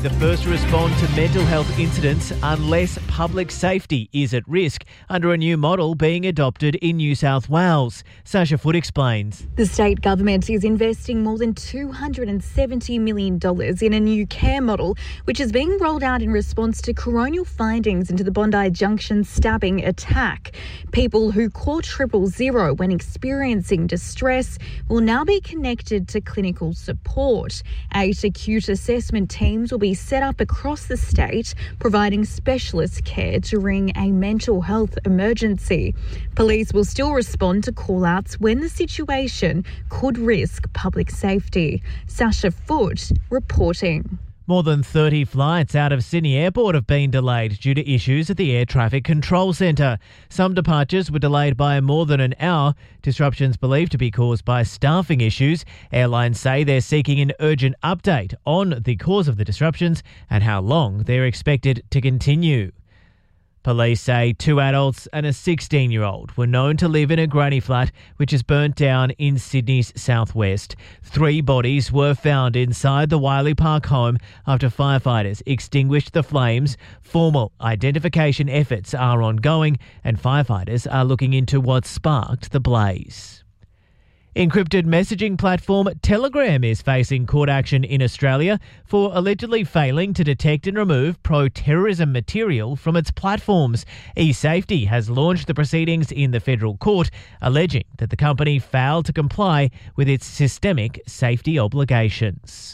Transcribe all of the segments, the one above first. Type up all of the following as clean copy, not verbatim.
The first to respond to mental health incidents unless public safety is at risk under a new model being adopted in New South Wales. Sasha Foote explains. The state government is investing more than $270 million in a new care model, which is being rolled out in response to coronial findings into the Bondi Junction stabbing attack. People who call 000 when experiencing distress will now be connected to clinical support. 8 acute assessment teams will be set up across the state, providing specialist care during a mental health emergency. Police will still respond to call-outs when the situation could risk public safety. Sasha Foote reporting. More than 30 flights out of Sydney Airport have been delayed due to issues at the Air Traffic Control Centre. Some departures were delayed by more than an hour. Disruptions believed to be caused by staffing issues. Airlines say they're seeking an urgent update on the cause of the disruptions and how long they're expected to continue. Police say 2 adults and a 16-year-old were known to live in a granny flat which is burnt down in Sydney's southwest. 3 bodies were found inside the Wiley Park home after firefighters extinguished the flames. Formal identification efforts are ongoing and firefighters are looking into what sparked the blaze. Encrypted messaging platform Telegram is facing court action in Australia for allegedly failing to detect and remove pro-terrorism material from its platforms. eSafety has launched the proceedings in the federal court, alleging that the company failed to comply with its systemic safety obligations.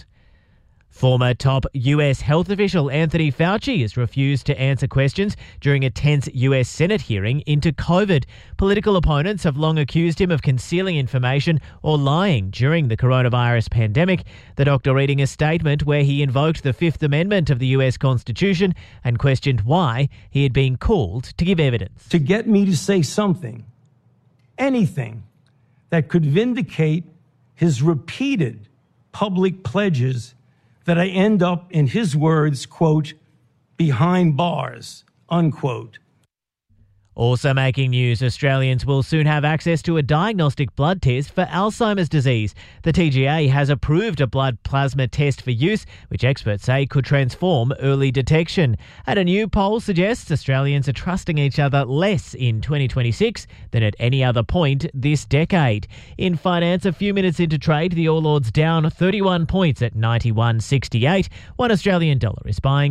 Former top US health official Anthony Fauci has refused to answer questions during a tense US Senate hearing into COVID. Political opponents have long accused him of concealing information or lying during the coronavirus pandemic. The doctor reading a statement where he invoked the Fifth Amendment of the US Constitution and questioned why he had been called to give evidence. To get me to say something, anything, that could vindicate his repeated public pledges that I end up, in his words, quote, behind bars, unquote. Also making news, Australians will soon have access to a diagnostic blood test for Alzheimer's disease. The TGA has approved a blood plasma test for use, which experts say could transform early detection. And a new poll suggests Australians are trusting each other less in 2026 than at any other point this decade. In finance, a few minutes into trade, the All Ords down 31 points at 91.68. $1 Australian dollar is buying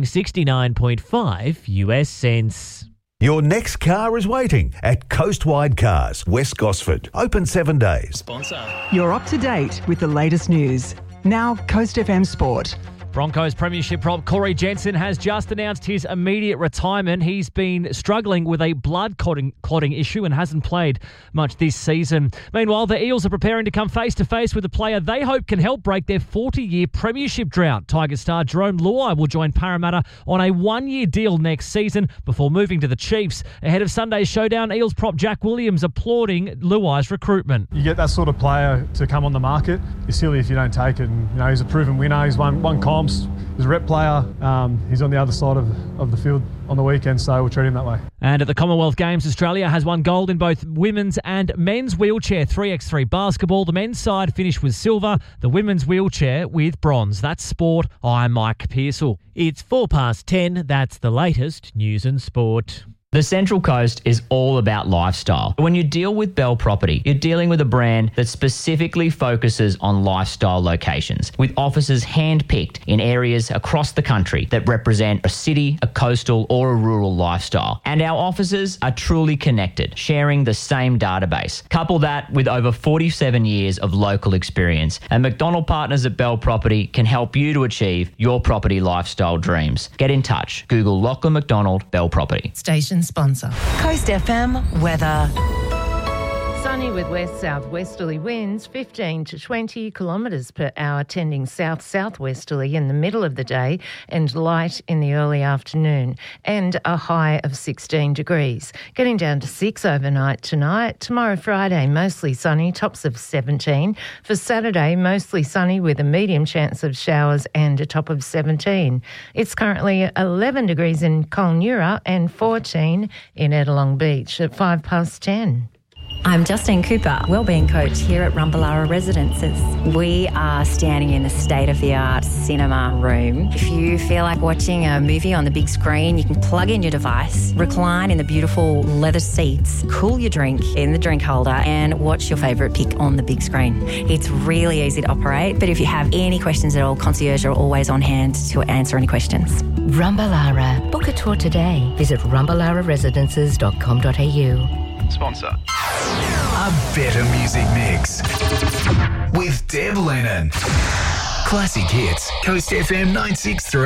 69.5 US cents. Your next car is waiting at Coastwide Cars, West Gosford. Open 7 days. Sponsor. You're up to date with the latest news. Now, Coast FM Sport. Broncos premiership prop Corey Jensen has just announced his immediate retirement. He's been struggling with a blood clotting issue and hasn't played much this season. Meanwhile, the Eels are preparing to come face-to-face with a player they hope can help break their 40-year premiership drought. Tiger star Jerome Luai will join Parramatta on a 1-year deal next season before moving to the Chiefs. Ahead of Sunday's showdown, Eels prop Jack Williams applauding Luai's recruitment. You get that sort of player to come on the market, you're silly if you don't take it. And, he's a proven winner. He's won comps. He's a rep player. He's on the other side of the field on the weekend, so we'll treat him that way. And at the Commonwealth Games, Australia has won gold in both women's and men's wheelchair 3x3 basketball. The men's side finished with silver, the women's wheelchair with bronze. That's sport. I'm Mike Pearsall. It's 10:04. That's the latest news and sport. The Central Coast is all about lifestyle. When you deal with Bell Property, you're dealing with a brand that specifically focuses on lifestyle locations, with offices hand-picked in areas across the country that represent a city, a coastal, or a rural lifestyle. And our offices are truly connected, sharing the same database. Couple that with over 47 years of local experience, and McDonald Partners at Bell Property can help you to achieve your property lifestyle dreams. Get in touch. Google Lachlan McDonald Bell Property. Station sponsor. Coast FM weather. Sunny with west-southwesterly winds, 15 to 20 kilometres per hour, tending south-southwesterly in the middle of the day and light in the early afternoon, and a high of 16 degrees. Getting down to 6 overnight tonight. Tomorrow, Friday, mostly sunny, tops of 17. For Saturday, mostly sunny with a medium chance of showers and a top of 17. It's currently 11 degrees in Colnura and 14 in Ettalong Beach at 10:05. I'm Justine Cooper, wellbeing coach here at Rumballara Residences. We are standing in a state-of-the-art cinema room. If you feel like watching a movie on the big screen, you can plug in your device, recline in the beautiful leather seats, cool your drink in the drink holder and watch your favourite pick on the big screen. It's really easy to operate, but if you have any questions at all, concierge are always on hand to answer any questions. Rumballara. Book a tour today. Visit rumballararesidences.com.au. Sponsor. A better music mix with Deb Lennon. Classic hits. Coast FM 963.